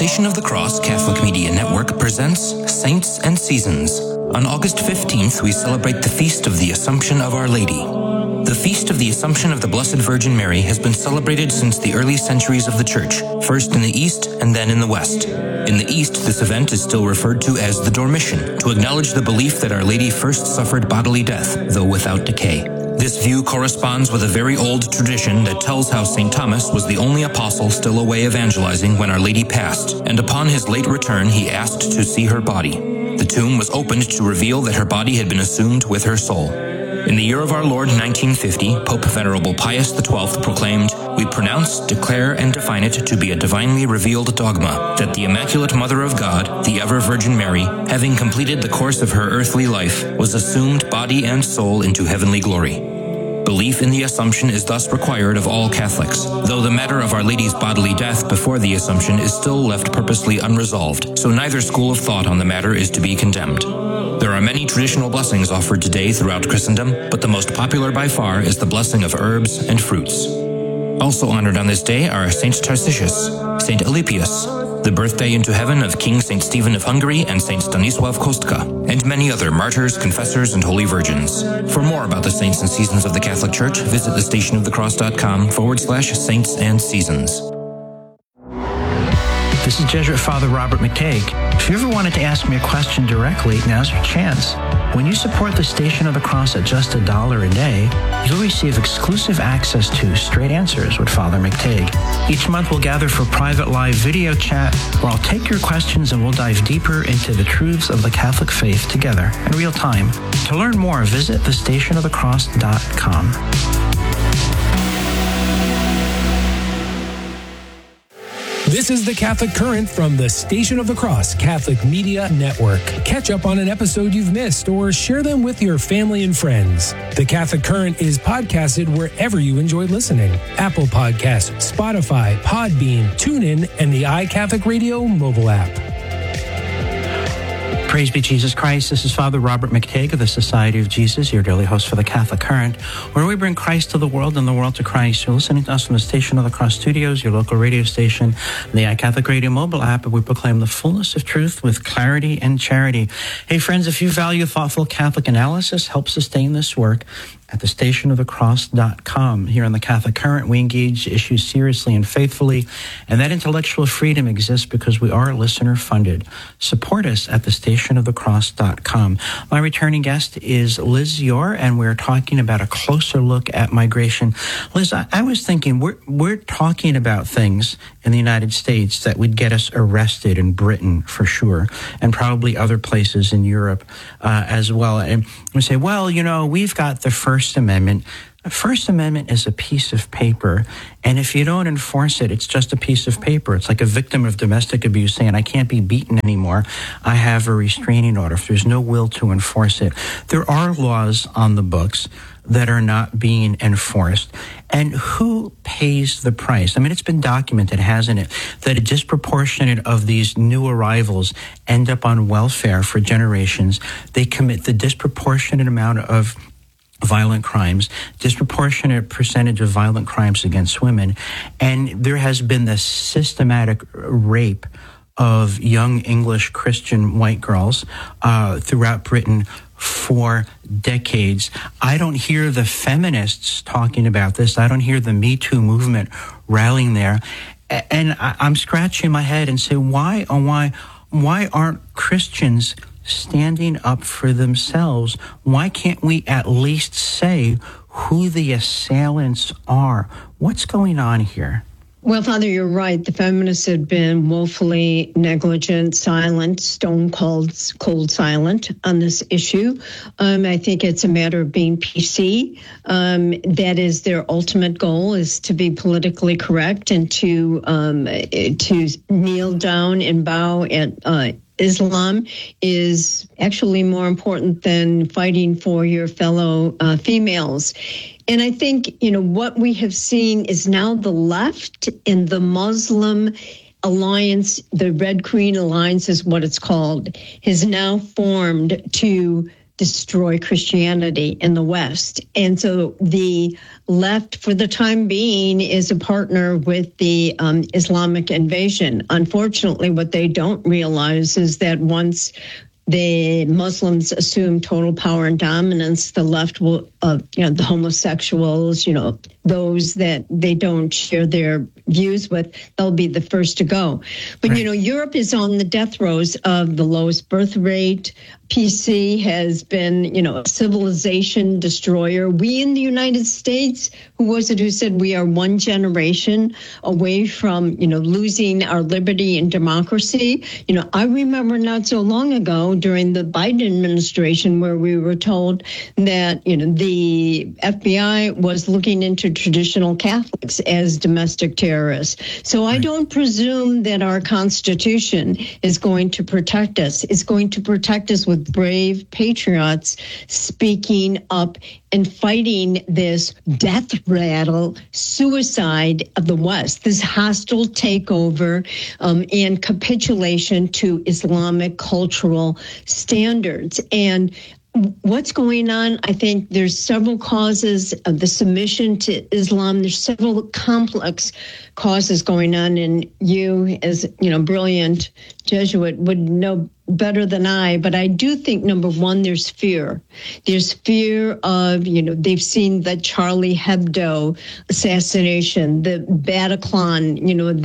Station of the Cross Catholic Media Network presents Saints and Seasons. On August 15th, we celebrate the Feast of the Assumption of Our Lady. The Feast of the Assumption of the Blessed Virgin Mary has been celebrated since the early centuries of the Church, first in the East and then in the West. In the East, this event is still referred to as the Dormition, to acknowledge the belief that Our Lady first suffered bodily death, though without decay. This view corresponds with a very old tradition that tells how St. Thomas was the only apostle still away evangelizing when Our Lady passed, and upon his late return he asked to see her body. The tomb was opened to reveal that her body had been assumed with her soul. In the year of our Lord 1950, Pope Venerable Pius XII proclaimed, "We pronounce, declare, and define it to be a divinely revealed dogma, that the Immaculate Mother of God, the ever Virgin Mary, having completed the course of her earthly life, was assumed body and soul into heavenly glory." Belief in the Assumption is thus required of all Catholics, though the matter of Our Lady's bodily death before the Assumption is still left purposely unresolved, so neither school of thought on the matter is to be condemned. There are many traditional blessings offered today throughout Christendom, but the most popular by far is the blessing of herbs and fruits. Also honored on this day are Saint Tarcisius, Saint Alypius, the birthday into heaven of King Saint Stephen of Hungary and Saint Stanisław Kostka, and many other martyrs, confessors, and holy virgins. For more about the saints and seasons of the Catholic Church, visit thestationofthecross.com/saints and seasons. This is Jesuit Father Robert McTague. If you ever wanted to ask me a question directly, now's your chance. When you support the Station of the Cross at just $1 a day, you'll receive exclusive access to Straight Answers with Father McTague. Each month we'll gather for private live video chat where I'll take your questions and we'll dive deeper into the truths of the Catholic faith together in real time. To learn more, visit thestationofthecross.com. This is the Catholic Current from the Station of the Cross Catholic Media Network. Catch up on an episode you've missed or share them with your family and friends. The Catholic Current is podcasted wherever you enjoy listening. Apple Podcasts, Spotify, Podbean, TuneIn, and the iCatholic Radio mobile app. Praise be Jesus Christ. This is Father Robert McTague of the Society of Jesus, your daily host for the Catholic Current, where we bring Christ to the world and the world to Christ. You're listening to us from the Station of the Cross Studios, your local radio station, the iCatholic Radio mobile app, and we proclaim the fullness of truth with clarity and charity. Hey, friends, if you value thoughtful Catholic analysis, help sustain this work at thestationofthecross.com. Here on the Catholic Current, we engage issues seriously and faithfully, and that intellectual freedom exists because we are listener-funded. Support us at thestationofthecross.com. My returning guest is Liz Yore, and we're talking about a closer look at migration. Liz, I was thinking, we're talking about things in the United States that would get us arrested in Britain for sure, and probably other places in Europe as well. And we say, well, you know, we've got the First Amendment. The First Amendment is a piece of paper, and if you don't enforce it, it's just a piece of paper. It's like a victim of domestic abuse saying, I can't be beaten anymore. I have a restraining order. If there's no will to enforce it. There are laws on the books that are not being enforced. And who pays the price? I mean, it's been documented, hasn't it, that a disproportionate of these new arrivals end up on welfare for generations. They commit the disproportionate amount of violent crimes, disproportionate percentage of violent crimes against women. And there has been this systematic rape of young English Christian white girls throughout Britain for decades. I don't hear the feminists talking about this. I don't hear the Me Too movement rallying there. And I'm scratching my head and say, why aren't Christians standing up for themselves? Why can't we at least say who the assailants are? What's going on here? Well, Father, you're right. The feminists have been woefully negligent, silent, stone cold silent on this issue. I think it's a matter of being PC. That is their ultimate goal, is to be politically correct and to kneel down and bow at Islam is actually more important than fighting for your fellow females. And I think, what we have seen is now the left and the Muslim alliance, the Red Queen Alliance is what it's called, has now formed to destroy Christianity in the West. And so the left, for the time being, is a partner with the Islamic invasion. Unfortunately, what they don't realize is that once the Muslims assume total power and dominance, the left will, the homosexuals, those that they don't share their views with, they'll be the first to go. But, right. Europe is on the death rows of the lowest birth rate. PC has been, a civilization destroyer. We in the United States, who was it who said we are one generation away from, losing our liberty and democracy? I remember not so long ago during the Biden administration where we were told that, the FBI was looking into traditional Catholics as domestic terrorists. So I don't presume that our Constitution is going to protect us. It's going to protect us with brave patriots speaking up and fighting this death rattle, suicide of the West, this hostile takeover and capitulation to Islamic cultural standards. And what's going on? I think there's several causes of the submission to Islam. There's several complex causes going on, and you, as brilliant Jesuit, would know better than I. But I do think, number one, there's fear. There's fear of, they've seen the Charlie Hebdo assassination, the Bataclan,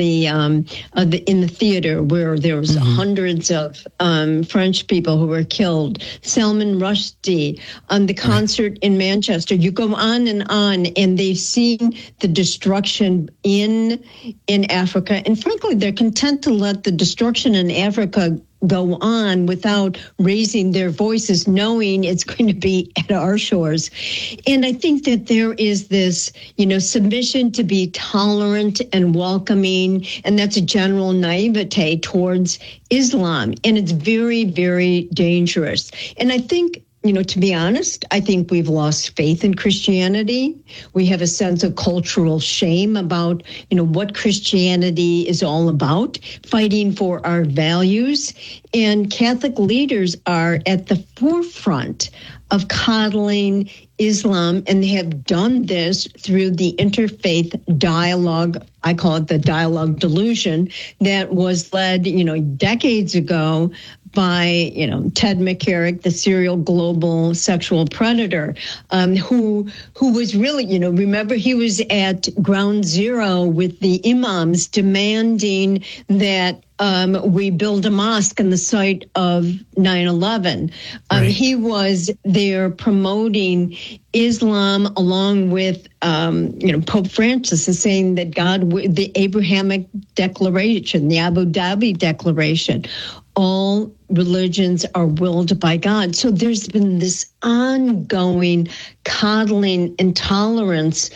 in the theater where there was hundreds of French people who were killed, Salman Rushdie, the concert in Manchester. You go on, and they've seen the destruction in Africa. And frankly, they're content to let the destruction in Africa go on without raising their voices, knowing it's going to be at our shores. And I think that there is this, submission to be tolerant and welcoming, and that's a general naivete towards Islam. And it's very, very dangerous. And I think, to be honest, I think we've lost faith in Christianity. We have a sense of cultural shame about, what Christianity is all about, fighting for our values. And Catholic leaders are at the forefront of coddling Islam, and they have done this through the interfaith dialogue. I call it the dialogue delusion that was led, decades ago by, Ted McCarrick, the serial global sexual predator, who was really, remember he was at ground zero with the imams demanding that we build a mosque on the site of 9/11. He was there promoting Islam along with, Pope Francis, is saying that God, the Abrahamic Declaration, the Abu Dhabi Declaration, all religions are willed by God. So there's been this ongoing coddling intolerance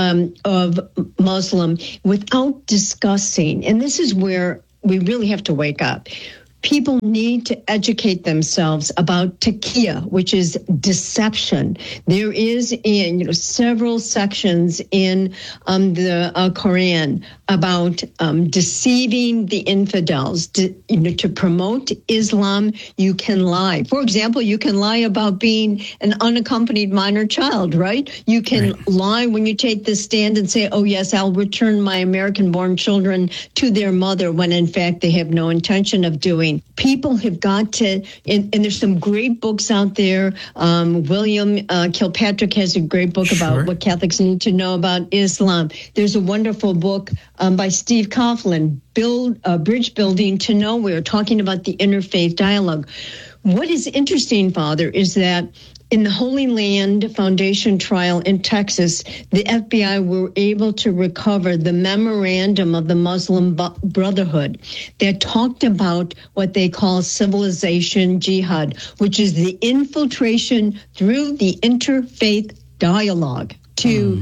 of Muslim without discussing. And this is where we really have to wake up. People need to educate themselves about taqiyya, which is deception. There is several sections in the Quran about deceiving the infidels. To promote Islam, you can lie. For example, you can lie about being an unaccompanied minor child, right? You can lie when you take the stand and say, oh, yes, I'll return my American-born children to their mother, when in fact they have no intention of doing. People have got to, and there's some great books out there. William Kilpatrick has a great book about what Catholics need to know about Islam. There's a wonderful book by Steve Coughlin, Bridge Building to Nowhere, talking about the interfaith dialogue. What is interesting, Father, is that in the Holy Land Foundation trial in Texas, the FBI were able to recover the memorandum of the Muslim Brotherhood that talked about what they call civilization jihad, which is the infiltration through the interfaith dialogue to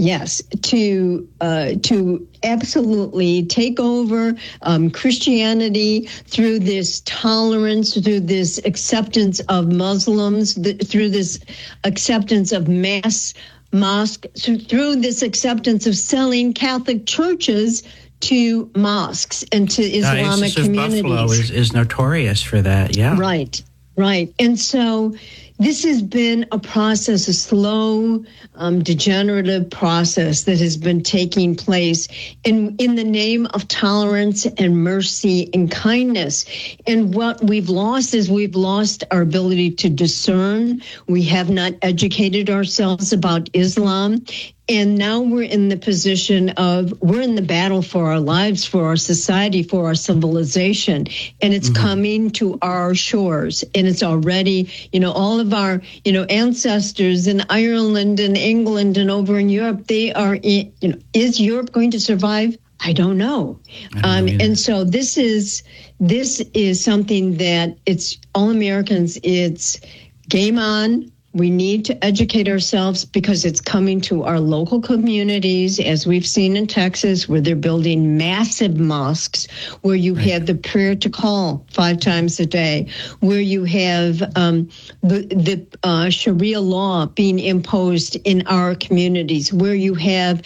absolutely take over Christianity through this tolerance, through this acceptance of Muslims, through this acceptance of mass mosque, through this acceptance of selling Catholic churches to mosques and to Islamic communities. Buffalo is notorious for that, yeah. Right. And so, this has been a process, a slow, degenerative process that has been taking place in the name of tolerance and mercy and kindness. And what we've lost is we've lost our ability to discern. We have not educated ourselves about Islam. And now we're in the position of, we're in the battle for our lives, for our society, for our civilization. And it's coming to our shores. And it's already, all of our, ancestors in Ireland and England and over in Europe, they are in, is Europe going to survive? I don't know. And so this is something that it's all Americans. It's game on. We need to educate ourselves because it's coming to our local communities, as we've seen in Texas, where they're building massive mosques, where you have the prayer to call 5 times a day, where you have the Sharia law being imposed in our communities, where you have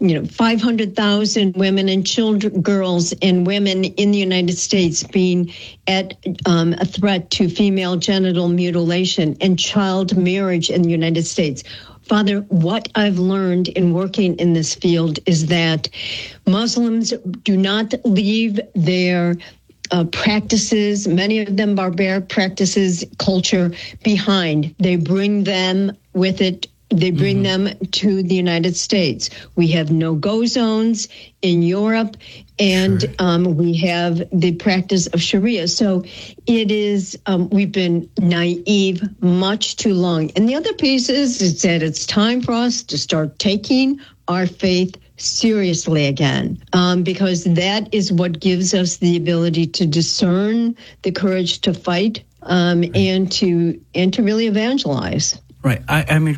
500,000 women and children, girls and women in the United States being at a threat to female genital mutilation and child marriage in the United States. Father, what I've learned in working in this field is that Muslims do not leave their practices, many of them barbaric practices, culture behind. They bring them with it. They bring them to the United States. We have no-go zones in Europe, and we have the practice of Sharia. So it is, we've been naive much too long. And the other piece is that it's time for us to start taking our faith seriously again, because that is what gives us the ability to discern, the courage to fight, and to really evangelize. Right. I mean,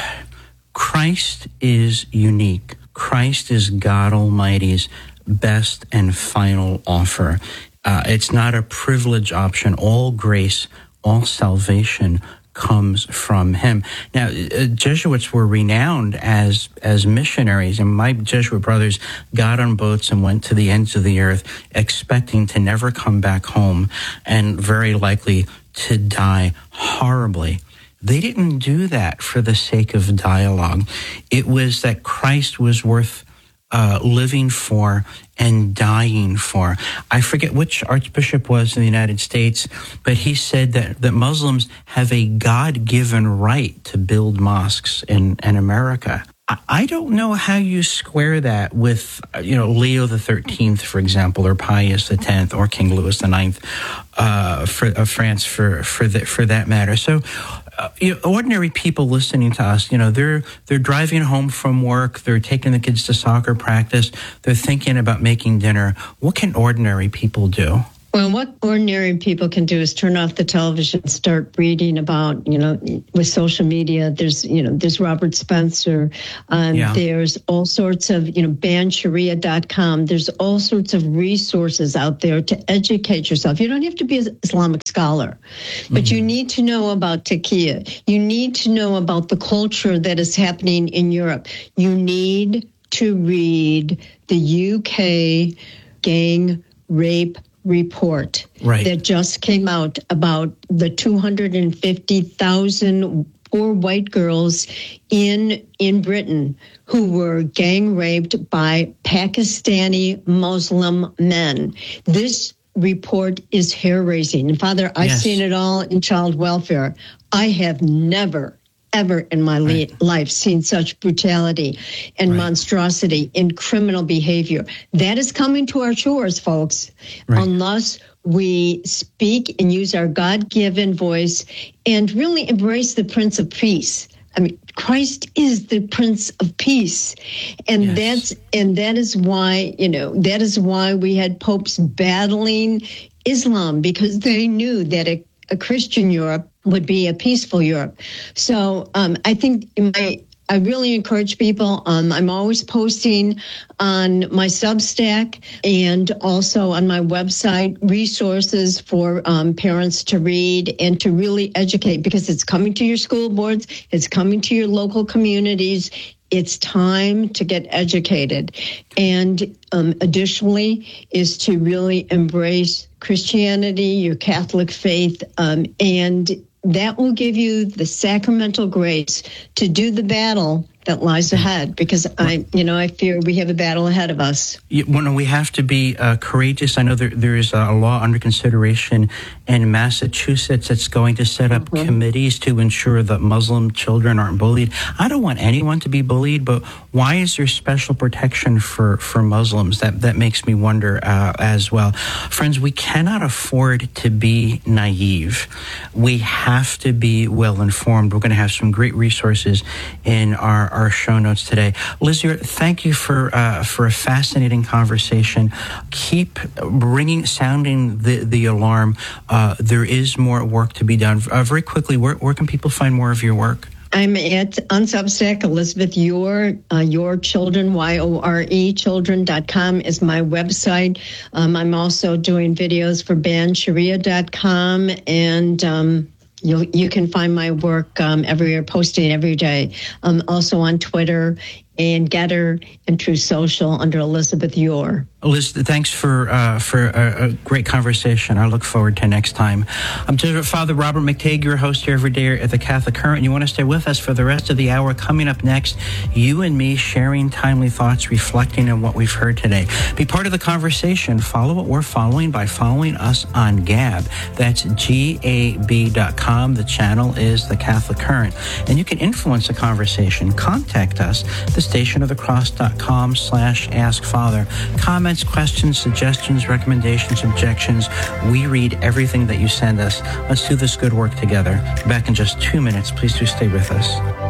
Christ is unique. Christ is God Almighty's best and final offer. It's not a privilege option. All grace, all salvation comes from him. Now, Jesuits were renowned as missionaries, and my Jesuit brothers got on boats and went to the ends of the earth, expecting to never come back home and very likely to die horribly. They didn't do that for the sake of dialogue. It was that Christ was worth living for and dying for. I forget which archbishop was in the United States, but he said that Muslims have a God-given right to build mosques in America. I don't know how you square that with, Leo the 13th, for example, or Pius the 10th, or King Louis the 9th, of France, for that matter. So, ordinary people listening to us, they're driving home from work, they're taking the kids to soccer practice, they're thinking about making dinner. What can ordinary people do? Well, what ordinary people can do is turn off the television and start reading about, with social media. There's Robert Spencer. There's all sorts of, bansharia.com. There's all sorts of resources out there to educate yourself. You don't have to be an Islamic scholar, but you need to know about taqiyya. You need to know about the culture that is happening in Europe. You need to read the UK gang rape report that just came out about the 250,000 poor white girls in Britain who were gang raped by Pakistani Muslim men. This report is hair-raising. And Father, I've seen it all in child welfare. I have never ever in my life seen such brutality and monstrosity in criminal behavior. That is coming to our shores, folks, unless we speak and use our God-given voice and really embrace the Prince of Peace. I mean, Christ is the Prince of Peace. And that is why we had popes battling Islam, because they knew that a Christian Europe would be a peaceful Europe. So I think I really encourage people. I'm always posting on my Substack and also on my website resources for parents to read and to really educate, because it's coming to your school boards, it's coming to your local communities. It's time to get educated. And additionally is to really embrace Christianity, your Catholic faith, and that will give you the sacramental grace to do the battle that lies ahead, because I fear we have a battle ahead of us. We have to be courageous. I know there is a law under consideration in Massachusetts that's going to set up committees to ensure that Muslim children aren't bullied. I don't want anyone to be bullied, but why is there special protection for Muslims? That makes me wonder as well. Friends, we cannot afford to be naive. We have to be well informed. We're going to have some great resources in our show notes today. Lizier, thank you for a fascinating conversation. Keep sounding the alarm. There is more work to be done. Very quickly, where can people find more of your work? I'm at on Substack, Elizabeth Yore, Your Children, YORE, children.com is my website. I'm also doing videos for bansharia.com, and you can find my work everywhere, posting every day. Also on Twitter and Getter and True Social under Elizabeth Yore. Liz, thanks for a great conversation. I look forward to next time. I'm Father Robert McTague, your host here every day at the Catholic Current. You want to stay with us for the rest of the hour. Coming up next, you and me sharing timely thoughts, reflecting on what we've heard today. Be part of the conversation. Follow what we're following by following us on Gab. That's GAB.com. The channel is the Catholic Current. And you can influence the conversation. Contact us, thestationofthecross.com/askfather. Comments, questions, suggestions, recommendations, objections. We read everything that you send us. Let's do this good work together. Back in just 2 minutes. Please do stay with us.